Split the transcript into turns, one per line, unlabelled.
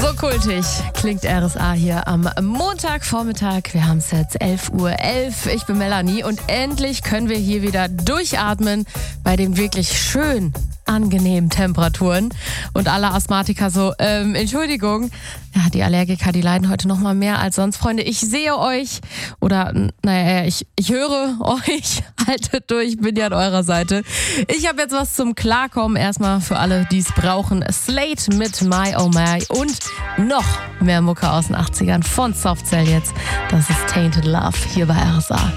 So kultig klingt RSA hier am Montagvormittag. Wir haben es jetzt 11:11 Uhr. Ich bin Melanie und endlich können wir hier wieder durchatmen bei den wirklich schön angenehmen Temperaturen. Und alle Asthmatiker so, Entschuldigung. Ja, die Allergiker, die leiden heute noch mal mehr als sonst. Freunde, ich sehe euch oder, ich höre euch. Haltet durch, bin ja an eurer Seite. Ich habe jetzt was zum Klarkommen. Erstmal für alle, die es brauchen. Slate mit My Oh My und noch mehr Mucke aus den 80ern von Softcell jetzt. Das ist Tainted Love hier bei RSA.